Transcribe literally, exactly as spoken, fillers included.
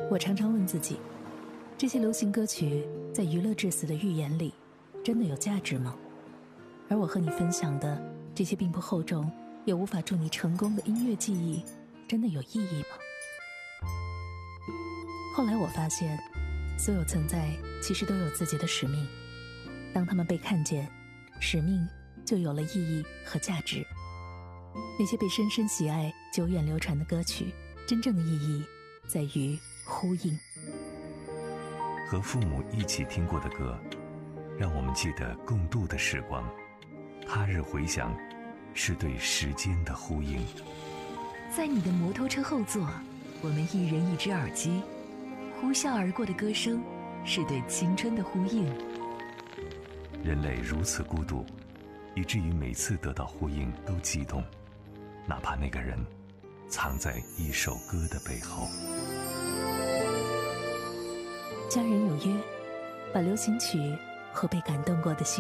我常常问自己，这些流行歌曲在娱乐至死的预言里真的有价值吗？而我和你分享的这些并不厚重也无法助你成功的音乐记忆真的有意义吗？后来我发现，所有存在其实都有自己的使命，当他们被看见，使命就有了意义和价值。那些被深深喜爱久远流传的歌曲，真正的意义在于呼应。 和父母一起听过的歌，让我们记得共度的时光，他日回响，是对时间的呼应。 在你的摩托车后座，我们一人一只耳机，呼啸而过的歌声，是对青春的呼应。 人类如此孤独，以至于每次得到呼应都激动，哪怕那个人藏在一首歌的背后。 家人有约，把流行曲和被感动过的心